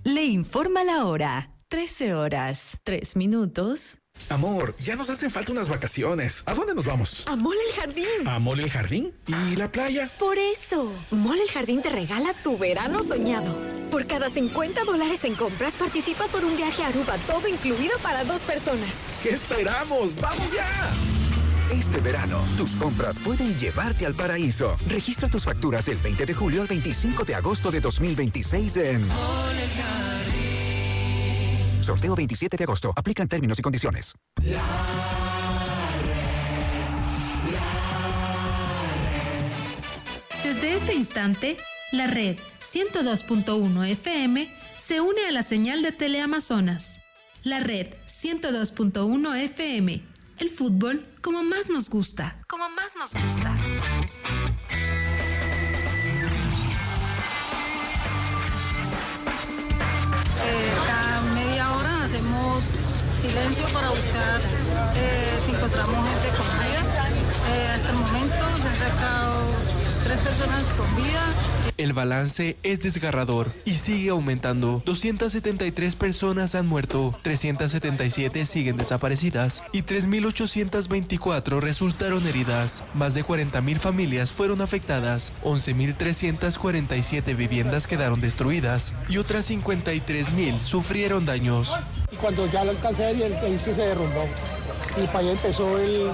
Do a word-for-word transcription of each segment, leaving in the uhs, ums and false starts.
le informa la hora. trece horas, tres minutos. Amor, ya nos hacen falta unas vacaciones. ¿A dónde nos vamos? A Mall El Jardín. ¿A Mall El Jardín? ¿Y la playa? Por eso, Mall El Jardín te regala tu verano soñado. Por cada cincuenta dólares en compras, participas por un viaje a Aruba, todo incluido para dos personas. ¿Qué esperamos? ¡Vamos ya! Este verano, tus compras pueden llevarte al paraíso. Registra tus facturas del veinte de julio al veinticinco de agosto de dos mil veintiséis en Mall El Jardín. Sorteo veintisiete de agosto. Aplican términos y condiciones. La red, la red. Desde este instante, la red ciento dos punto uno F M se une a la señal de Teleamazonas. La red ciento dos punto uno F M. El fútbol como más nos gusta. Como más nos gusta. Eh, cada media hora hacemos silencio para buscar eh, si encontramos gente con vida. Eh, hasta el momento se han sacado tres personas con vida. El balance es desgarrador y sigue aumentando. doscientas setenta y tres personas han muerto, trescientas setenta y siete siguen desaparecidas y tres mil ochocientas veinticuatro resultaron heridas. Más de cuarenta mil familias fueron afectadas, once mil trescientas cuarenta y siete viviendas quedaron destruidas y otras cincuenta y tres mil sufrieron daños. Y cuando ya lo alcancé a ver, el edificio se derrumbó y para allá empezó el...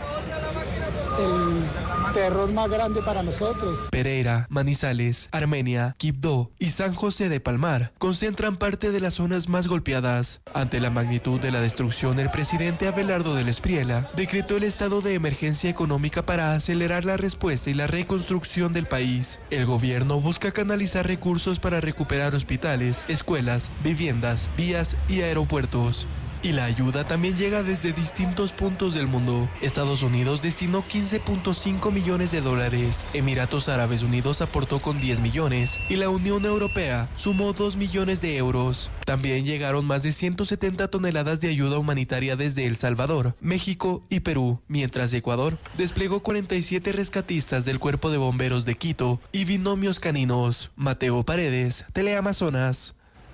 el terror más grande para nosotros. Pereira, Manizales, Armenia, Quibdó y San José de Palmar concentran parte de las zonas más golpeadas. Ante la magnitud de la destrucción, el presidente Abelardo del Espriella decretó el estado de emergencia económica para acelerar la respuesta y la reconstrucción del país. El gobierno busca canalizar recursos para recuperar hospitales, escuelas, viviendas, vías y aeropuertos. Y la ayuda también llega desde distintos puntos del mundo. Estados Unidos destinó quince punto cinco millones de dólares, Emiratos Árabes Unidos aportó con diez millones y la Unión Europea sumó dos millones de euros. También llegaron más de ciento setenta toneladas de ayuda humanitaria desde El Salvador, México y Perú, mientras Ecuador desplegó cuarenta y siete rescatistas del Cuerpo de Bomberos de Quito y binomios caninos. Mateo Paredes, Teleamazonas.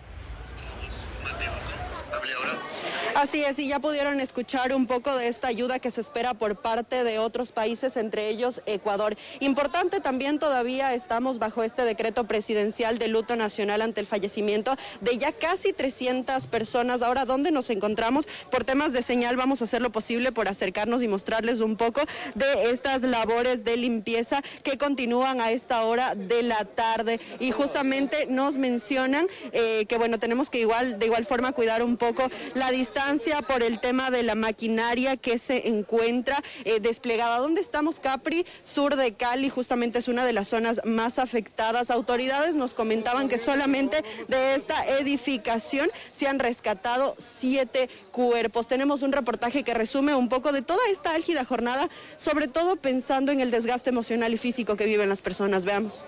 Así es, y ya pudieron escuchar un poco de esta ayuda que se espera por parte de otros países, entre ellos Ecuador. Importante también, todavía estamos bajo este decreto presidencial de luto nacional ante el fallecimiento de ya casi trescientas personas. Ahora, ¿dónde nos encontramos? Por temas de señal vamos a hacer lo posible por acercarnos y mostrarles un poco de estas labores de limpieza que continúan a esta hora de la tarde. Y justamente nos mencionan eh, que, bueno, tenemos que igual de igual forma cuidar un poco la distancia por el tema de la maquinaria que se encuentra eh, desplegada. ¿Dónde estamos, Capri? Sur de Cali, justamente es una de las zonas más afectadas. Autoridades nos comentaban que solamente de esta edificación se han rescatado siete cuerpos. Tenemos un reportaje que resume un poco de toda esta álgida jornada, sobre todo pensando en el desgaste emocional y físico que viven las personas. Veamos.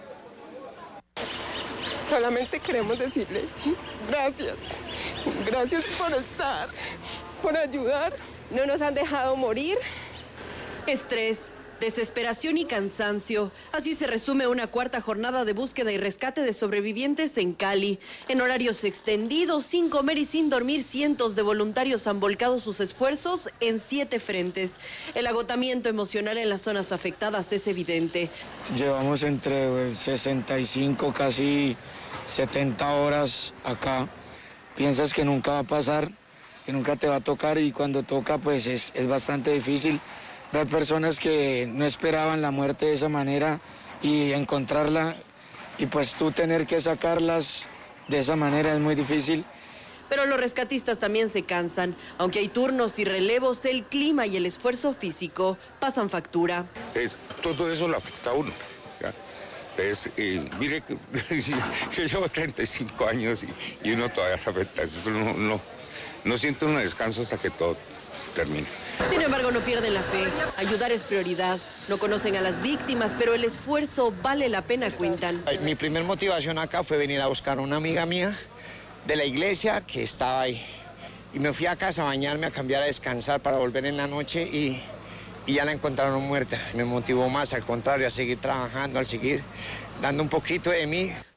Solamente queremos decirles gracias, gracias por estar, por ayudar. No nos han dejado morir. Estrés, desesperación y cansancio. Así se resume una cuarta jornada de búsqueda y rescate de sobrevivientes en Cali. En horarios extendidos, sin comer y sin dormir, cientos de voluntarios han volcado sus esfuerzos en siete frentes. El agotamiento emocional en las zonas afectadas es evidente. Llevamos entre sesenta y cinco, casi setenta horas acá. Piensas que nunca va a pasar, que nunca te va a tocar, y cuando toca pues es, es bastante difícil. Ver personas que no esperaban la muerte de esa manera y encontrarla, y pues tú tener que sacarlas de esa manera es muy difícil. Pero los rescatistas también se cansan. Aunque hay turnos y relevos, el clima y el esfuerzo físico pasan factura. Es, todo eso lo afecta a uno. ¿ya? Entonces, eh, mire, yo llevo treinta y cinco años y, y uno todavía se afecta. Eso no, no, no siente un descanso hasta que todo termine. Sin embargo, no pierden la fe. Ayudar es prioridad. No conocen a las víctimas, pero el esfuerzo vale la pena, cuentan. Mi primer motivación acá fue venir a buscar a una amiga mía de la iglesia que estaba ahí. Y me fui a casa a bañarme, a cambiar, a descansar para volver en la noche y, y ya la encontraron muerta. Me motivó más, al contrario, a seguir trabajando, a seguir dando un poquito de mí.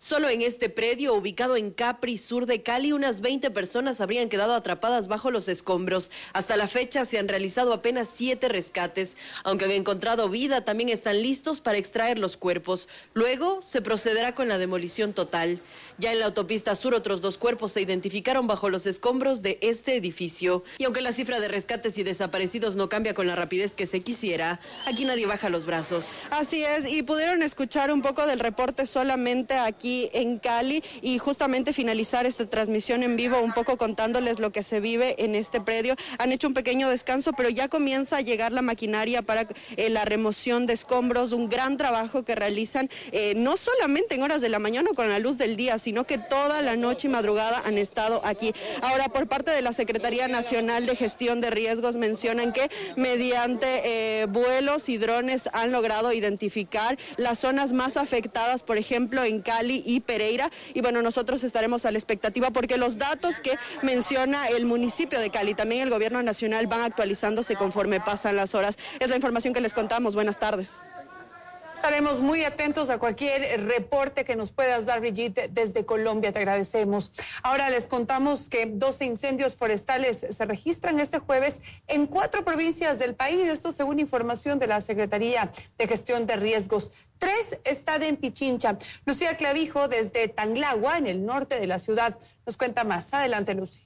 Solo en este predio, ubicado en Capri, sur de Cali, unas veinte personas habrían quedado atrapadas bajo los escombros. Hasta la fecha se han realizado apenas siete rescates. Aunque han encontrado vida, también están listos para extraer los cuerpos. Luego se procederá con la demolición total. Ya en la autopista sur, otros dos cuerpos se identificaron bajo los escombros de este edificio. Y aunque la cifra de rescates y desaparecidos no cambia con la rapidez que se quisiera, aquí nadie baja los brazos. Así es, y pudieron escuchar un poco del reporte solamente aquí en Cali y justamente finalizar esta transmisión en vivo un poco contándoles lo que se vive en este predio. Han hecho un pequeño descanso, pero ya comienza a llegar la maquinaria para eh, la remoción de escombros, un gran trabajo que realizan eh, no solamente en horas de la mañana o con la luz del día, sino que toda la noche y madrugada han estado aquí. Ahora, por parte de la Secretaría Nacional de Gestión de Riesgos, mencionan que mediante eh, vuelos y drones han logrado identificar las zonas más afectadas, por ejemplo, en Cali y Pereira, y bueno, nosotros estaremos a la expectativa porque los datos que menciona el municipio de Cali, también el gobierno nacional, van actualizándose conforme pasan las horas. Es la información que les contamos. Buenas tardes. Estaremos muy atentos a cualquier reporte que nos puedas dar, Brigitte, desde Colombia. Te agradecemos. Ahora les contamos que doce incendios forestales se registran este jueves en cuatro provincias del país. Esto según información de la Secretaría de Gestión de Riesgos. Tres están en Pichincha. Lucía Clavijo, desde Tanglagua, en el norte de la ciudad, nos cuenta más. Adelante, Lucy.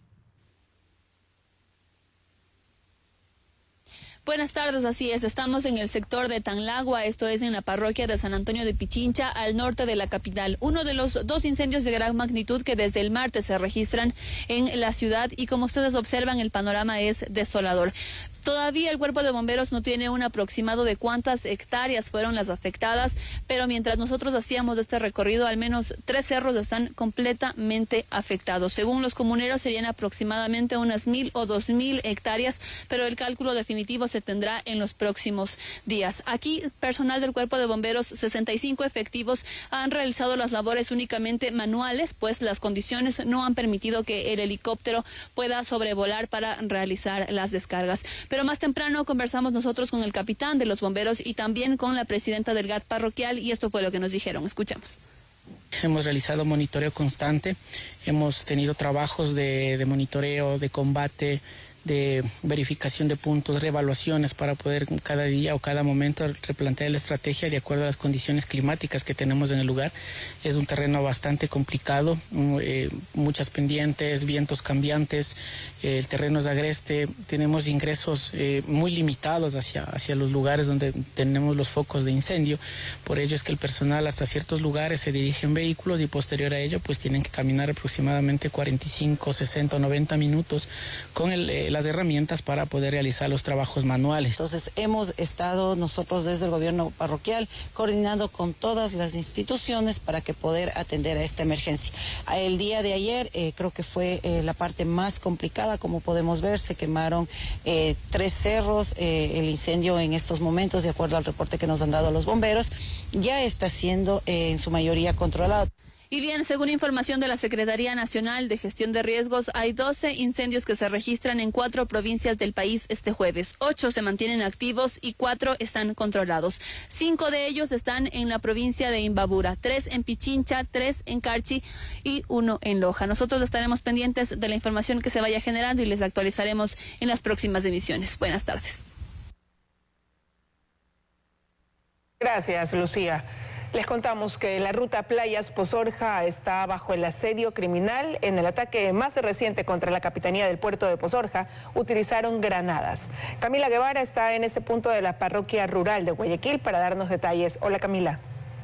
Buenas tardes, así es, estamos en el sector de Tanglagua, esto es en la parroquia de San Antonio de Pichincha, al norte de la capital. Uno de los dos incendios de gran magnitud que desde el martes se registran en la ciudad y como ustedes observan el panorama es desolador. Todavía el cuerpo de bomberos no tiene un aproximado de cuántas hectáreas fueron las afectadas, pero mientras nosotros hacíamos este recorrido, al menos tres cerros están completamente afectados. Según los comuneros, serían aproximadamente unas mil o dos mil hectáreas, pero el cálculo definitivo se tendrá en los próximos días. Aquí, personal del cuerpo de bomberos, sesenta y cinco efectivos, han realizado las labores únicamente manuales, pues las condiciones no han permitido que el helicóptero pueda sobrevolar para realizar las descargas. Pero más temprano conversamos nosotros con el capitán de los bomberos y también con la presidenta del G A T parroquial y esto fue lo que nos dijeron. Escuchamos. Hemos realizado monitoreo constante, hemos tenido trabajos de, de monitoreo, de combate, de verificación de puntos, reevaluaciones para poder cada día o cada momento replantear la estrategia de acuerdo a las condiciones climáticas que tenemos en el lugar. Es un terreno bastante complicado, eh, muchas pendientes, vientos cambiantes, eh, el terreno es agreste, tenemos ingresos eh, muy limitados hacia, hacia los lugares donde tenemos los focos de incendio, por ello es que el personal hasta ciertos lugares se dirige en vehículos y posterior a ello pues tienen que caminar aproximadamente cuarenta y cinco, sesenta o noventa minutos con el eh, las herramientas para poder realizar los trabajos manuales. Entonces hemos estado nosotros desde el gobierno parroquial coordinando con todas las instituciones para que poder atender a esta emergencia. El día de ayer eh, creo que fue eh, la parte más complicada, como podemos ver, se quemaron eh, tres cerros, eh, el incendio en estos momentos, de acuerdo al reporte que nos han dado los bomberos, ya está siendo eh, en su mayoría controlado. Y bien, según información de la Secretaría Nacional de Gestión de Riesgos, hay doce incendios que se registran en cuatro provincias del país este jueves. Ocho se mantienen activos y cuatro están controlados. Cinco de ellos están en la provincia de Imbabura, tres en Pichincha, tres en Carchi y uno en Loja. Nosotros estaremos pendientes de la información que se vaya generando y les actualizaremos en las próximas emisiones. Buenas tardes. Gracias, Lucía. Les contamos que la ruta Playas Pozorja está bajo el asedio criminal. En el ataque más reciente contra la Capitanía del Puerto de Pozorja utilizaron granadas. Camila Guevara está en ese punto de la parroquia rural de Guayaquil para darnos detalles. Hola, Camila.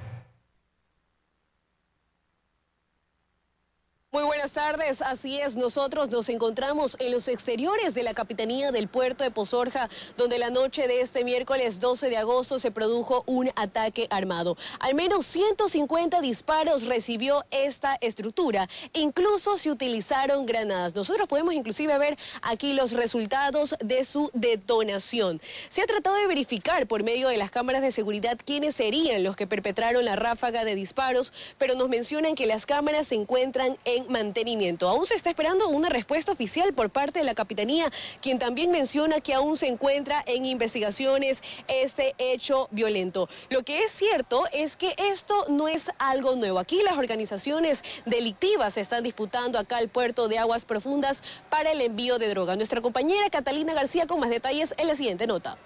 Muy buenas tardes, así es, nosotros nos encontramos en los exteriores de la Capitanía del Puerto de Pozorja, donde la noche de este miércoles doce de agosto se produjo un ataque armado. Al menos ciento cincuenta disparos recibió esta estructura, incluso se utilizaron granadas. Nosotros podemos inclusive ver aquí los resultados de su detonación. Se ha tratado de verificar por medio de las cámaras de seguridad quiénes serían los que perpetraron la ráfaga de disparos, pero nos mencionan que las cámaras se encuentran en mantenimiento. mantenimiento. Aún se está esperando una respuesta oficial por parte de la Capitanía, quien también menciona que aún se encuentra en investigaciones este hecho violento. Lo que es cierto es que esto no es algo nuevo. Aquí las organizaciones delictivas se están disputando acá al puerto de Aguas Profundas para el envío de droga. Nuestra compañera Catalina García con más detalles en la siguiente nota.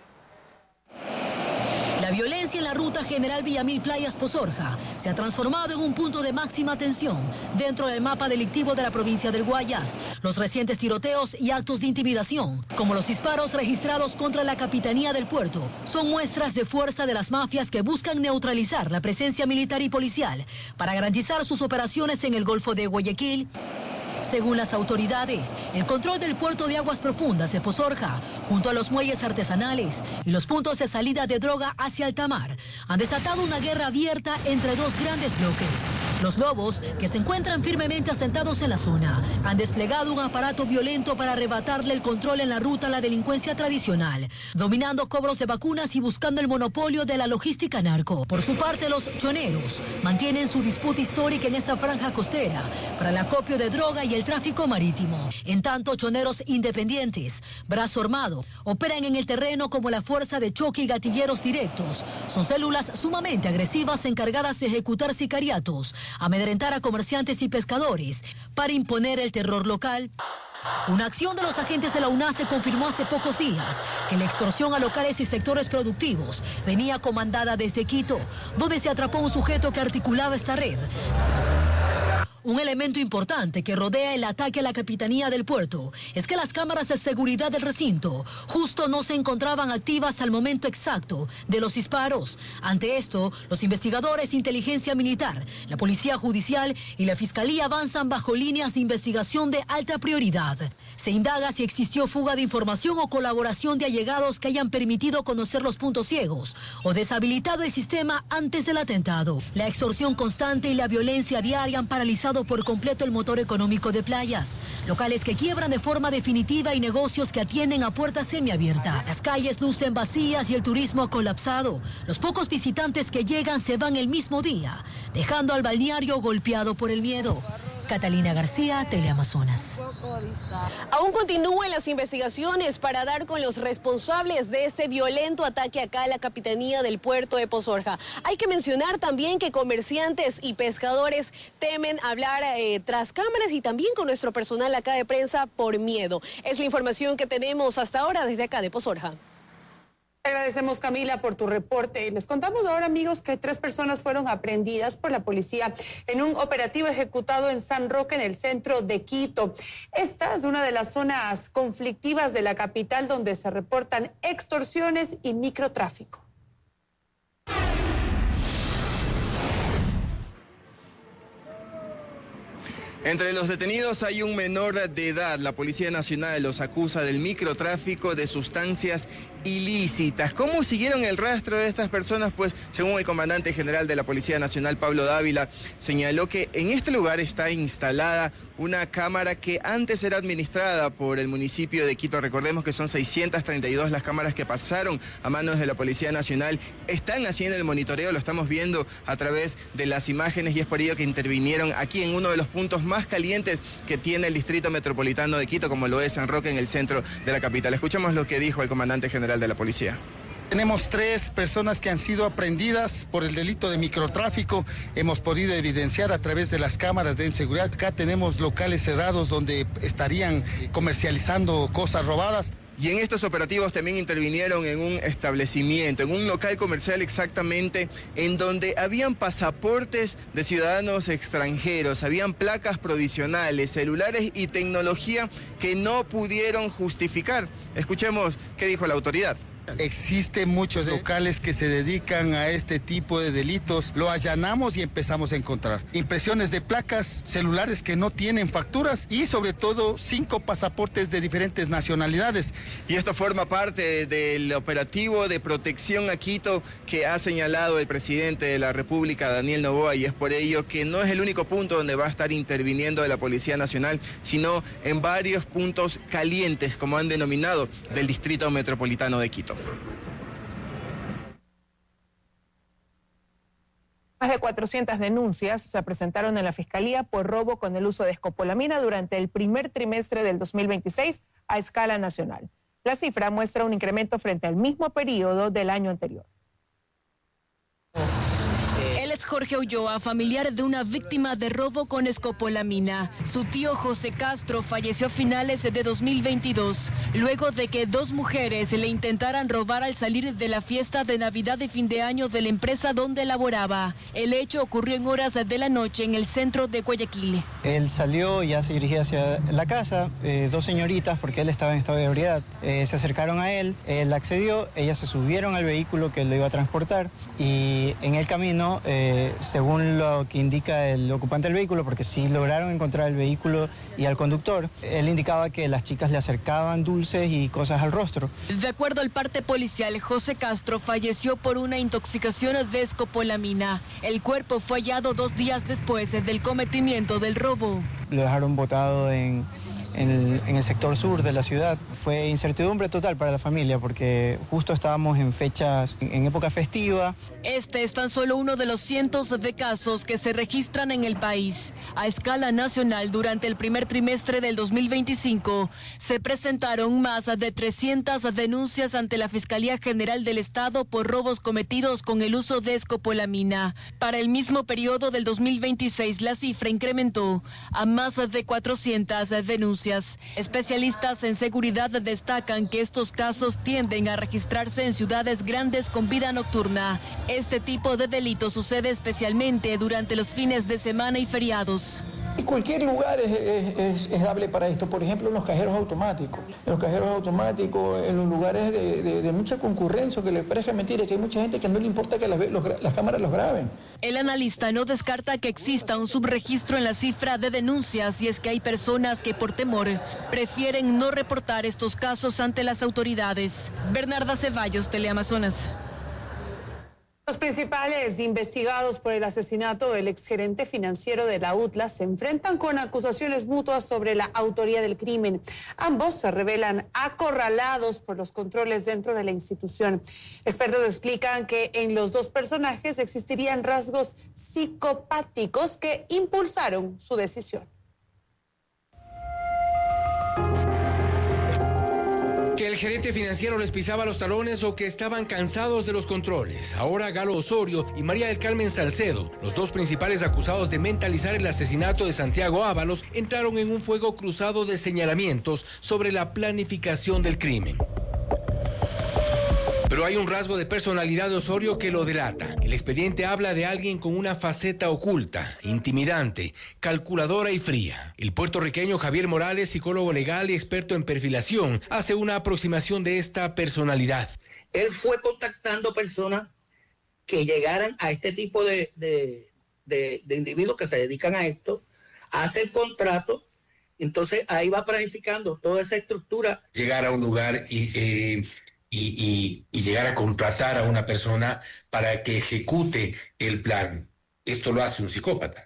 La violencia en la ruta General Villamil Playas Pozorja se ha transformado en un punto de máxima tensión dentro del mapa delictivo de la provincia del Guayas. Los recientes tiroteos y actos de intimidación, como los disparos registrados contra la Capitanía del Puerto, son muestras de fuerza de las mafias que buscan neutralizar la presencia militar y policial para garantizar sus operaciones en el Golfo de Guayaquil. Según las autoridades, el control del puerto de Aguas Profundas de Pozorja, junto a los muelles artesanales y los puntos de salida de droga hacia alta mar, han desatado una guerra abierta entre dos grandes bloques. Los lobos, que se encuentran firmemente asentados en la zona, han desplegado un aparato violento para arrebatarle el control en la ruta a la delincuencia tradicional, dominando cobros de vacunas y buscando el monopolio de la logística narco. Por su parte, los choneros mantienen su disputa histórica en esta franja costera para el acopio de droga y el tráfico marítimo. En tanto, choneros independientes, brazo armado, operan en el terreno como la fuerza de choque y gatilleros directos. Son células sumamente agresivas encargadas de ejecutar sicariatos, amedrentar a comerciantes y pescadores para imponer el terror local. Una acción de los agentes de la UNACE confirmó hace pocos días que la extorsión a locales y sectores productivos venía comandada desde Quito, donde se atrapó un sujeto que articulaba esta red. Un elemento importante que rodea el ataque a la Capitanía del Puerto es que las cámaras de seguridad del recinto justo no se encontraban activas al momento exacto de los disparos. Ante esto, los investigadores de inteligencia militar, la policía judicial y la fiscalía avanzan bajo líneas de investigación de alta prioridad. Se indaga si existió fuga de información o colaboración de allegados que hayan permitido conocer los puntos ciegos o deshabilitado el sistema antes del atentado. La extorsión constante y la violencia diaria han paralizado por completo el motor económico de Playas. Locales que quiebran de forma definitiva y negocios que atienden a puerta semiabierta. Las calles lucen vacías y el turismo colapsado. Los pocos visitantes que llegan se van el mismo día, dejando al balneario golpeado por el miedo. Catalina García, Teleamazonas. Aún continúan las investigaciones para dar con los responsables de ese violento ataque acá a la Capitanía del Puerto de Pozorja. Hay que mencionar también que comerciantes y pescadores temen hablar eh, tras cámaras y también con nuestro personal acá de prensa por miedo. Es la información que tenemos hasta ahora desde acá de Pozorja. Agradecemos, Camila, por tu reporte. Les contamos ahora, amigos, que tres personas fueron aprehendidas por la policía en un operativo ejecutado en San Roque, en el centro de Quito. Esta es una de las zonas conflictivas de la capital donde se reportan extorsiones y microtráfico. Entre los detenidos hay un menor de edad. La Policía Nacional los acusa del microtráfico de sustancias ilícitas. ¿Cómo siguieron el rastro de estas personas? Pues, según el comandante general de la Policía Nacional, Pablo Dávila, señaló que en este lugar está instalada una cámara que antes era administrada por el municipio de Quito. Recordemos que son seiscientas treinta y dos las cámaras que pasaron a manos de la Policía Nacional. Están haciendo el monitoreo, lo estamos viendo a través de las imágenes y es por ello que intervinieron aquí en uno de los puntos más calientes que tiene el Distrito Metropolitano de Quito, como lo es San Roque, en el centro de la capital. Escuchemos lo que dijo el comandante general de la policía. Tenemos tres personas que han sido aprehendidas por el delito de microtráfico. Hemos podido evidenciar a través de las cámaras de seguridad. Acá tenemos locales cerrados donde estarían comercializando cosas robadas. Y en estos operativos también intervinieron en un establecimiento, en un local comercial exactamente, en donde habían pasaportes de ciudadanos extranjeros, habían placas provisionales, celulares y tecnología que no pudieron justificar. Escuchemos qué dijo la autoridad. Existen muchos locales que se dedican a este tipo de delitos. Lo allanamos y empezamos a encontrar impresiones de placas, celulares que no tienen facturas y sobre todo cinco pasaportes de diferentes nacionalidades. Y esto forma parte del operativo de protección a Quito que ha señalado el presidente de la República, Daniel Noboa, y es por ello que no es el único punto donde va a estar interviniendo de la Policía Nacional, sino en varios puntos calientes, como han denominado, del Distrito Metropolitano de Quito. Más de cuatrocientas denuncias se presentaron en la Fiscalía por robo con el uso de escopolamina durante el primer trimestre del dos mil veintiséis a escala nacional. La cifra muestra un incremento frente al mismo periodo del año anterior. Él es Jorge Ulloa, familiar de una víctima de robo con escopolamina. Su tío José Castro falleció a finales de dos mil veintidós, luego de que dos mujeres le intentaran robar al salir de la fiesta de Navidad y fin de año de la empresa donde laboraba. El hecho ocurrió en horas de la noche en el centro de Guayaquil. Él salió y ya se dirigía hacia la casa. Eh, dos señoritas, porque él estaba en estado de ebriedad, eh, se acercaron a él. Él accedió, ellas se subieron al vehículo que lo iba a transportar y en el camino... Eh, según lo que indica el ocupante del vehículo, porque sí lograron encontrar el vehículo y al conductor, él indicaba que las chicas le acercaban dulces y cosas al rostro. De acuerdo al parte policial, José Castro falleció por una intoxicación de escopolamina. El cuerpo fue hallado dos días después del cometimiento del robo. Lo dejaron botado en... En el, en el sector sur de la ciudad. Fue incertidumbre total para la familia porque justo estábamos en fechas, en época festiva. Este es tan solo uno de los cientos de casos que se registran en el país. A escala nacional, durante el primer trimestre del dos mil veinticinco, se presentaron más de trescientas denuncias ante la Fiscalía General del Estado por robos cometidos con el uso de escopolamina. Para el mismo periodo del dos mil veintiséis, la cifra incrementó a más de cuatrocientas denuncias. Especialistas en seguridad destacan que estos casos tienden a registrarse en ciudades grandes con vida nocturna. Este tipo de delito sucede especialmente durante los fines de semana y feriados. Cualquier lugar es, es, es, es dable para esto, por ejemplo en los cajeros automáticos. En los cajeros automáticos, en los lugares de, de, de mucha concurrencia, que le parece mentira, que hay mucha gente que no le importa que las, los, las cámaras los graben. El analista no descarta que exista un subregistro en la cifra de denuncias y es que hay personas que por temor prefieren no reportar estos casos ante las autoridades. Bernarda Ceballos, Teleamazonas. Los principales investigados por el asesinato del exgerente financiero de la U T L A se enfrentan con acusaciones mutuas sobre la autoría del crimen. Ambos se revelan acorralados por los controles dentro de la institución. Expertos explican que en los dos personajes existirían rasgos psicopáticos que impulsaron su decisión. Que el gerente financiero les pisaba los talones o que estaban cansados de los controles. Ahora Galo Osorio y María del Carmen Salcedo, los dos principales acusados de mentalizar el asesinato de Santiago Ábalos, entraron en un fuego cruzado de señalamientos sobre la planificación del crimen. Pero hay un rasgo de personalidad de Osorio que lo delata. El expediente habla de alguien con una faceta oculta, intimidante, calculadora y fría. El puertorriqueño Javier Morales, psicólogo legal y experto en perfilación, hace una aproximación de esta personalidad. Él fue contactando personas que llegaran a este tipo de, de, de, de individuos que se dedican a esto, hace el contrato, entonces ahí va planificando toda esa estructura. Llegar a un lugar y... Eh... Y, y, y llegar a contratar a una persona para que ejecute el plan. Esto lo hace un psicópata.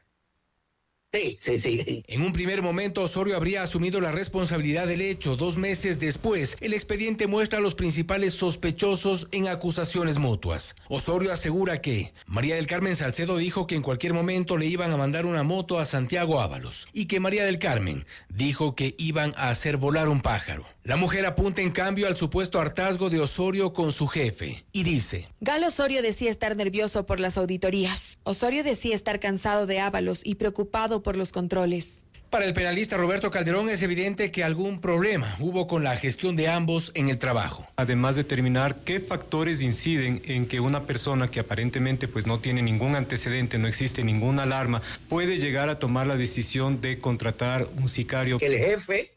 Sí, sí, sí. En un primer momento, Osorio habría asumido la responsabilidad del hecho. Dos meses después, el expediente muestra a los principales sospechosos en acusaciones mutuas. Osorio asegura que María del Carmen Salcedo dijo que en cualquier momento le iban a mandar una moto a Santiago Ábalos y que María del Carmen dijo que iban a hacer volar un pájaro. La mujer apunta en cambio al supuesto hartazgo de Osorio con su jefe y dice: Galo Osorio decía estar nervioso por las auditorías. Osorio decía estar cansado de Ábalos y preocupado por los controles. Para el penalista Roberto Calderón es evidente que algún problema hubo con la gestión de ambos en el trabajo. Además, determinar qué factores inciden en que una persona que aparentemente pues no tiene ningún antecedente, no existe ninguna alarma, puede llegar a tomar la decisión de contratar un sicario. El jefe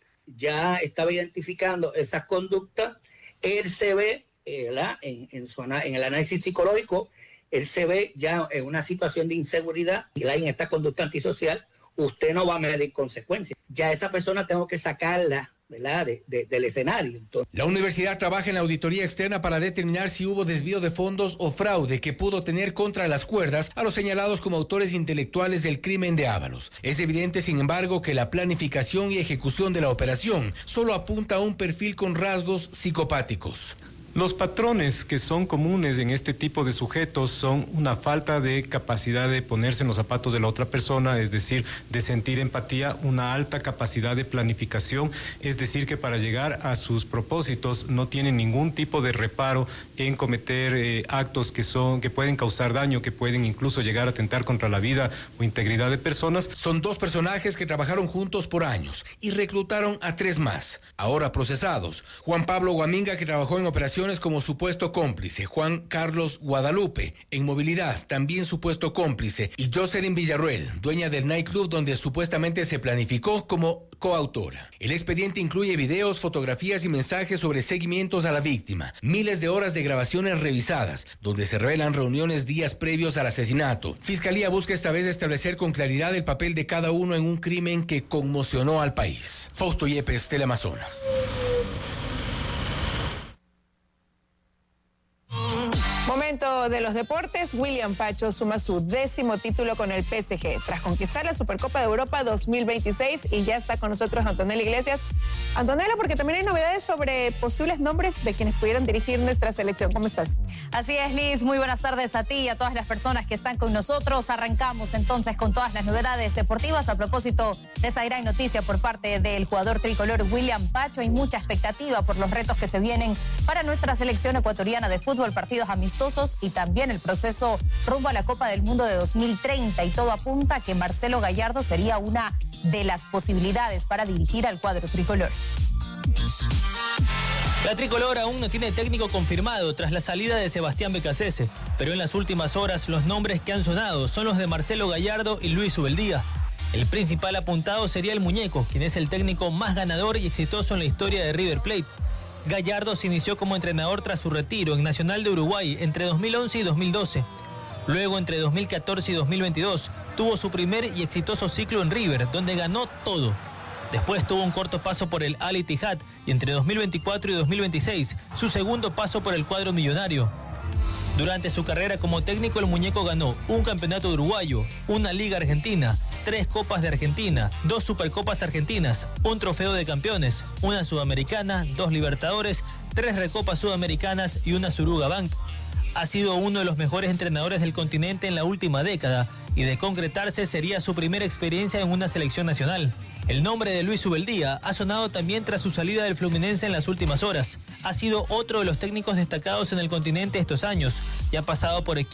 ya estaba identificando esas conductas, él se ve eh, en, en, su, en el análisis psicológico, él se ve ya en una situación de inseguridad y en esta conducta antisocial, usted no va a medir consecuencias. Ya esa persona tengo que sacarla, ¿verdad?, de, de, del escenario. Entonces, la universidad trabaja en la auditoría externa para determinar si hubo desvío de fondos o fraude que pudo tener contra las cuerdas a los señalados como autores intelectuales del crimen de Ábalos. Es evidente, sin embargo, que la planificación y ejecución de la operación solo apunta a un perfil con rasgos psicopáticos. Los patrones que son comunes en este tipo de sujetos son una falta de capacidad de ponerse en los zapatos de la otra persona, es decir, de sentir empatía, una alta capacidad de planificación, es decir, que para llegar a sus propósitos no tienen ningún tipo de reparo en cometer eh, actos que son que pueden causar daño, que pueden incluso llegar a atentar contra la vida o integridad de personas. Son dos personajes que trabajaron juntos por años y reclutaron a tres más, ahora procesados. Juan Pablo Guaminga, que trabajó en operaciones como supuesto cómplice, Juan Carlos Guadalupe, en movilidad, también supuesto cómplice, y Jocelyn Villarruel, dueña del nightclub donde supuestamente se planificó, como coautora. El expediente incluye videos, fotografías y mensajes sobre seguimientos a la víctima, miles de horas de grabaciones revisadas, donde se revelan reuniones días previos al asesinato. Fiscalía busca esta vez establecer con claridad el papel de cada uno en un crimen que conmocionó al país. Fausto Yepes, Teleamazonas. Momento de los deportes. William Pacho suma su décimo título con el P S G tras conquistar la Supercopa de Europa dos mil veintiséis, y ya está con nosotros Antonella Iglesias. Antonella, porque también hay novedades sobre posibles nombres de quienes pudieran dirigir nuestra selección. ¿Cómo estás? Así es, Liz. Muy buenas tardes a ti y a todas las personas que están con nosotros. Arrancamos entonces con todas las novedades deportivas. A propósito de esa gran noticia por parte del jugador tricolor William Pacho, hay mucha expectativa por los retos que se vienen para nuestra selección ecuatoriana de fútbol, partidos amistosos y también el proceso rumbo a la Copa del Mundo de dos mil treinta, y todo apunta a que Marcelo Gallardo sería una de las posibilidades para dirigir al cuadro tricolor. La tricolor aún no tiene técnico confirmado tras la salida de Sebastián Becasese, pero en las últimas horas los nombres que han sonado son los de Marcelo Gallardo y Luis Ubeldía. El principal apuntado sería el Muñeco, quien es el técnico más ganador y exitoso en la historia de River Plate. Gallardo se inició como entrenador tras su retiro en Nacional de Uruguay entre dos mil once y dos mil doce. Luego, entre dos mil catorce y dos mil veintidós, tuvo su primer y exitoso ciclo en River, donde ganó todo. Después tuvo un corto paso por el Al Ittihad y entre dos mil veinticuatro y dos mil veintiséis, su segundo paso por el cuadro millonario. Durante su carrera como técnico, el Muñeco ganó un campeonato uruguayo, una Liga Argentina, tres Copas de Argentina, dos Supercopas Argentinas, un Trofeo de Campeones, una Sudamericana, dos Libertadores, tres Recopas Sudamericanas y una Suruga Bank. Ha sido uno de los mejores entrenadores del continente en la última década, y de concretarse sería su primera experiencia en una selección nacional. El nombre de Luis Ubeldía ha sonado también tras su salida del Fluminense en las últimas horas. Ha sido otro de los técnicos destacados en el continente estos años y ha pasado por equipos